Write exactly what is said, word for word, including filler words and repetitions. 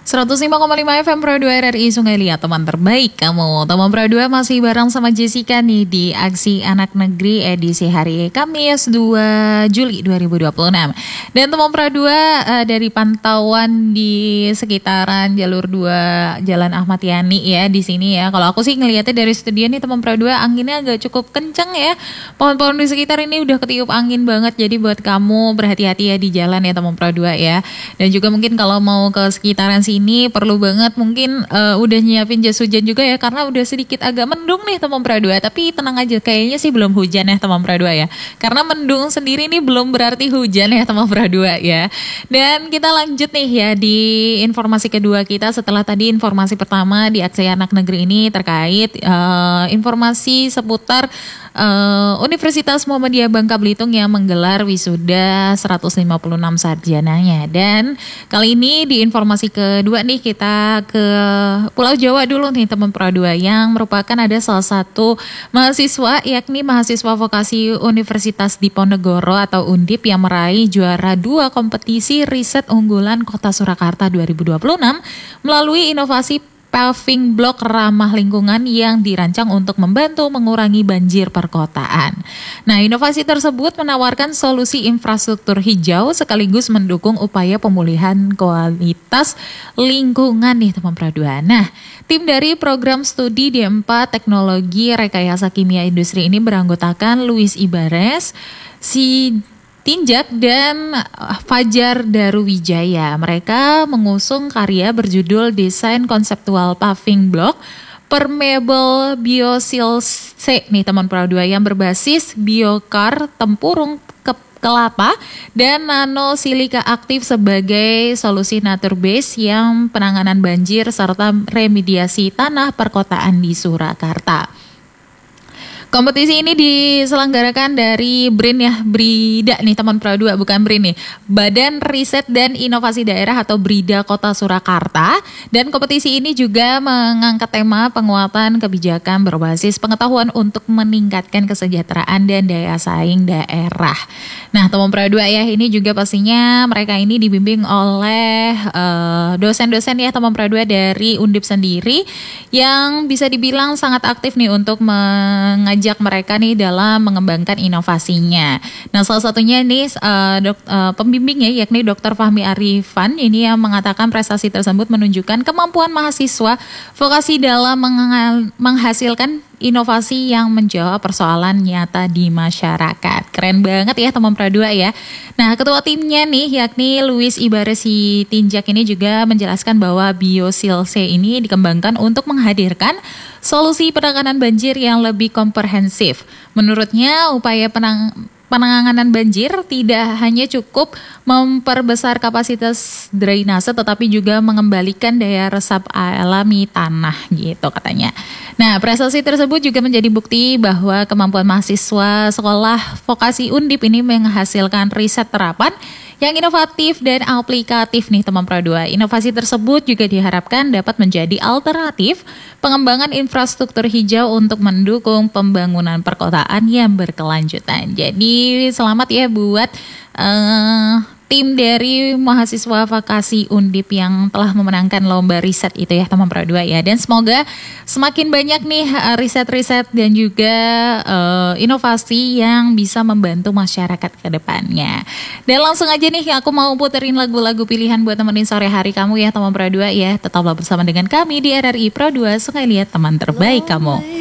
seratus lima koma lima F M Pro dua R R I Sungai Liat, teman terbaik kamu. Teman Pro dua masih bareng sama Jessica nih di Aksi Anak Negeri edisi hari Kamis dua Juli dua ribu dua puluh enam. Dan teman Pro dua uh, dari pantauan di sekitaran jalur dua Jalan Ahmad Yani ya di sini ya. Kalau aku sih ngelihatnya dari studio nih teman Pro dua, anginnya agak cukup kenceng ya. Pohon-pohon di sekitar ini udah ketiup angin banget. Jadi buat kamu berhati-hati ya di jalan ya teman Pro dua ya. Dan juga mungkin kalau mau ke sekitaran sini ini perlu banget mungkin uh, udah nyiapin jas hujan juga ya, karena udah sedikit agak mendung nih teman Pro dua. Tapi tenang aja, kayaknya sih belum hujan ya teman Pro dua ya, karena mendung sendiri nih belum berarti hujan ya teman Pro dua ya. Dan kita lanjut nih ya di informasi kedua kita setelah tadi informasi pertama di Aksi Anak Negeri ini terkait uh, informasi seputar uh, Universitas Muhammadiyah Bangka Belitung yang menggelar wisuda seratus lima puluh enam sarjananya. Dan kali ini di informasi kedua nih kita ke Pulau Jawa dulu nih teman Pro dua, yang merupakan ada salah satu mahasiswa yakni mahasiswa vokasi Universitas Diponegoro atau Undip yang meraih juara dua kompetisi riset unggulan Kota Surakarta dua ribu dua puluh enam melalui inovasi paving block ramah lingkungan yang dirancang untuk membantu mengurangi banjir perkotaan. Nah, inovasi tersebut menawarkan solusi infrastruktur hijau sekaligus mendukung upaya pemulihan kualitas lingkungan nih teman Pro dua. Nah, tim dari program studi D empat Teknologi Rekayasa Kimia Industri ini beranggotakan Luis Ibares, si Tinjak dan Fajar Daruwijaya. Mereka mengusung karya berjudul Desain Konseptual Paving Block Permeable Biosil C nih teman Pro dua, yang berbasis biokar tempurung ke kelapa dan nanosilika aktif sebagai solusi nature base yang penanganan banjir serta remediasi tanah perkotaan di Surakarta. Kompetisi ini diselenggarakan dari B R I N ya, Brida nih teman Pro dua, bukan B R I N nih, Badan Riset dan Inovasi Daerah atau Brida Kota Surakarta. Dan kompetisi ini juga mengangkat tema penguatan kebijakan berbasis pengetahuan untuk meningkatkan kesejahteraan dan daya saing daerah. Nah teman Pro dua ya, ini juga pastinya mereka ini dibimbing oleh uh, dosen-dosen ya teman Pro dua dari Undip sendiri, yang bisa dibilang sangat aktif nih untuk mengajak ajak mereka nih dalam mengembangkan inovasinya. Nah, salah satunya nih uh, dok, uh, pembimbingnya yakni Doktor Fahmi Arifan ini yang mengatakan prestasi tersebut menunjukkan kemampuan mahasiswa vokasi dalam meng- menghasilkan inovasi yang menjawab persoalan nyata di masyarakat. Keren banget ya teman Pro dua ya. Nah, ketua timnya nih yakni Luis Ibares si Tinjak ini juga menjelaskan bahwa Biosil C ini dikembangkan untuk menghadirkan solusi penanganan banjir yang lebih komprehensif. Menurutnya upaya penang penanganan banjir tidak hanya cukup memperbesar kapasitas drainase tetapi juga mengembalikan daya resap alami tanah gitu katanya. Nah, prestasi tersebut juga menjadi bukti bahwa kemampuan mahasiswa sekolah vokasi Undip ini menghasilkan riset terapan yang inovatif dan aplikatif nih teman Pro dua. Inovasi tersebut juga diharapkan dapat menjadi alternatif pengembangan infrastruktur hijau untuk mendukung pembangunan perkotaan yang berkelanjutan. Jadi selamat ya buat uh, tim dari mahasiswa vokasi Undip yang telah memenangkan lomba riset itu ya teman Pro dua ya. Dan semoga semakin banyak nih riset-riset dan juga uh, inovasi yang bisa membantu masyarakat ke depannya. Dan langsung aja nih aku mau puterin lagu-lagu pilihan buat temenin sore hari kamu ya teman Pro dua ya. Tetaplah bersama dengan kami di R R I Pro dua Sungai Liat, teman terbaik kamu.